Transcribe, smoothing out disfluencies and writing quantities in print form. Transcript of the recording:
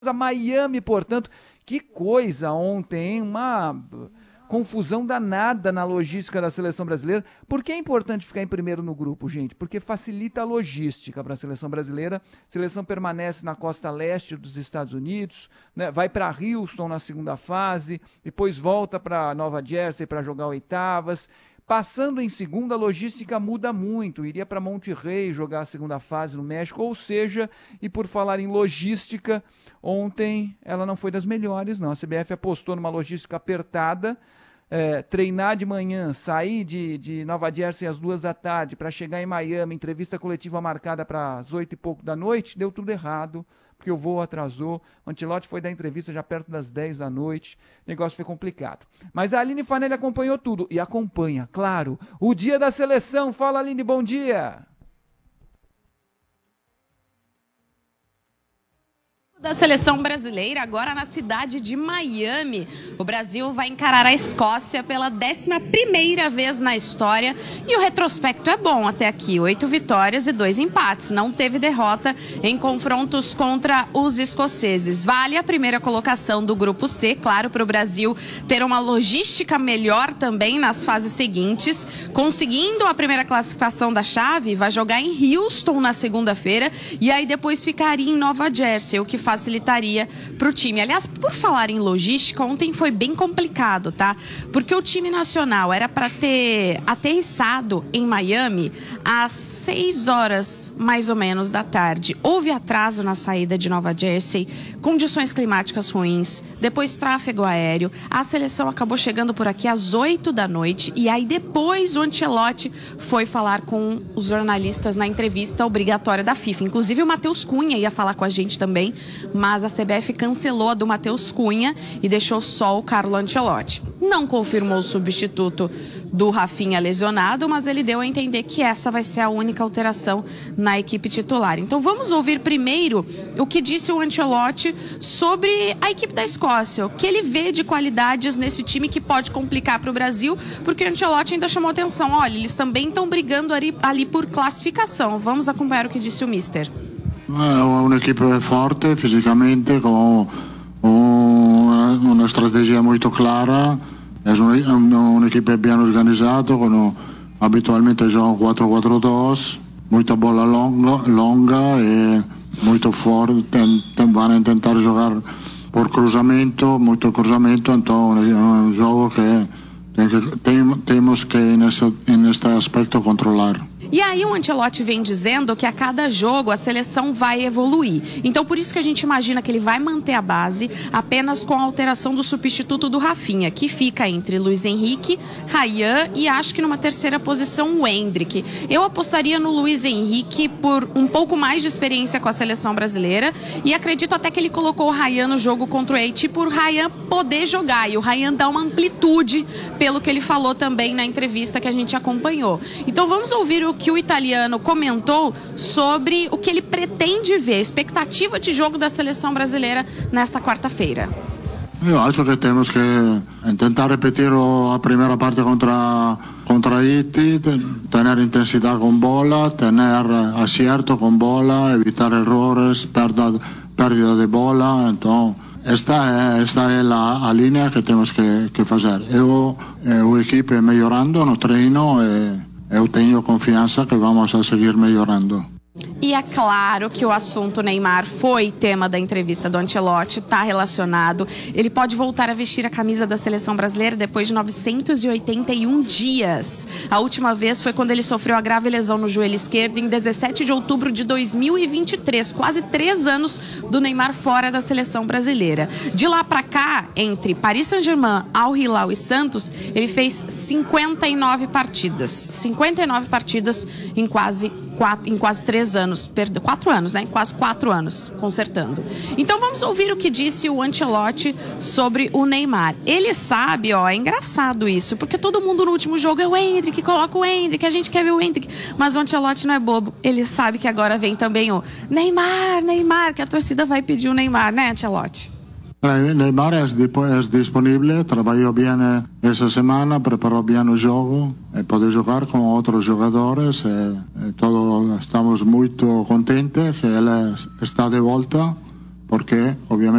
a Miami, portanto. Que coisa ontem, hein? Uma confusão danada na logística da seleção brasileira. Por que é importante ficar em primeiro no grupo, gente? Porque facilita a logística para a seleção brasileira. A seleção permanece na costa leste dos Estados Unidos, né? Vai para Houston na segunda fase, depois volta para Nova Jersey para jogar oitavas. Passando em segunda, a logística muda muito. Iria para Monterrey jogar a segunda fase no México, ou seja, e por falar em logística, ontem ela não foi das melhores, não. A CBF apostou numa logística apertada, treinar de manhã, sair de Nova Jersey às 2 da tarde para chegar em Miami, entrevista coletiva marcada para as 8 e pouco da noite, deu tudo errado, porque o voo atrasou. O Ancelotti foi dar entrevista já perto das 10 da noite, o negócio foi complicado. Mas a Aline Fanelli acompanhou tudo, e acompanha, claro, o dia da seleção. Fala, Aline, bom dia! Da seleção brasileira, agora na cidade de Miami. O Brasil vai encarar a Escócia pela 11ª vez na história e o retrospecto é bom até aqui, 8 vitórias e 2 empates. Não teve derrota em confrontos contra os escoceses. Vale a primeira colocação do grupo C, claro, para o Brasil ter uma logística melhor também nas fases seguintes. Conseguindo a primeira classificação da chave, vai jogar em Houston na segunda-feira e aí depois ficaria em Nova Jersey, o que facilitaria para o time. Aliás, por falar em logística, ontem foi bem complicado, tá? Porque o time nacional era para ter aterrissado em Miami às 6 horas, mais ou menos, da tarde. Houve atraso na saída de Nova Jersey, condições climáticas ruins, depois tráfego aéreo. A seleção acabou chegando por aqui às 8 da noite e aí depois o Ancelotti foi falar com os jornalistas na entrevista obrigatória da FIFA. Inclusive o Matheus Cunha ia falar com a gente também, mas a CBF cancelou a do Matheus Cunha e deixou só o Carlo Ancelotti. Não confirmou o substituto do Rafinha lesionado, mas ele deu a entender que essa vai ser a única alteração na equipe titular. Então vamos ouvir primeiro o que disse o Ancelotti sobre a equipe da Escócia, o que ele vê de qualidades nesse time que pode complicar para o Brasil, porque o Ancelotti ainda chamou atenção. Olha, eles também estão brigando ali por classificação. Vamos acompanhar o que disse o Mister. È un'equipe forte fisicamente, con una strategia molto clara, è un'equipe ben organizzata, abitualmente gioca 4-4-2, molta bola longa e molto forte, vanno a tentare giocare por cruzamento, molto cruzamento, então è un gioco che temos que neste aspecto controlar. E aí o Ancelotti vem dizendo que a cada jogo a seleção vai evoluir. Então por isso que a gente imagina que ele vai manter a base apenas com a alteração do substituto do Rafinha, que fica entre Luiz Henrique, Ryan e acho que numa terceira posição o Endrick. Eu apostaria no Luiz Henrique por um pouco mais de experiência com a seleção brasileira e acredito até que ele colocou o Ryan no jogo contra o Haiti por Ryan poder jogar e o Ryan dá uma amplitude, pelo que ele falou também na entrevista que a gente acompanhou. Então vamos ouvir o que o italiano comentou sobre o que ele pretende ver, a expectativa de jogo da seleção brasileira nesta quarta-feira. Eu acho que temos que tentar repetir a primeira parte contra Haiti, ter intensidade com bola, ter acerto com bola, evitar errores, pérdida de bola. Então, esta é a linha que temos que fazer. A equipe melhorando no treino e eu tenho confiança que vamos a seguir melhorando. E é claro que o assunto Neymar foi tema da entrevista do Ancelotti, está relacionado. Ele pode voltar a vestir a camisa da seleção brasileira depois de 981 dias. A última vez foi quando ele sofreu a grave lesão no joelho esquerdo em 17 de outubro de 2023. Quase 3 anos do Neymar fora da seleção brasileira. De lá para cá, entre Paris Saint-Germain, Al Hilal e Santos, ele fez 59 partidas. 59 partidas em quase 3 anos, 4 anos, né? Em quase 4 anos, consertando. Então vamos ouvir o que disse o Ancelotti sobre o Neymar. Ele sabe, é engraçado isso, porque todo mundo no último jogo é o Endrick, coloca o Endrick, a gente quer ver o Endrick, mas o Ancelotti não é bobo. Ele sabe que agora vem também o Neymar, que a torcida vai pedir o Neymar, né, Ancelotti? Neymar é disponível, trabalhou bem essa semana, preparou bem o jogo, pode jogar com outros jogadores. Todos estamos muito contentes que ele está de volta, porque obviamente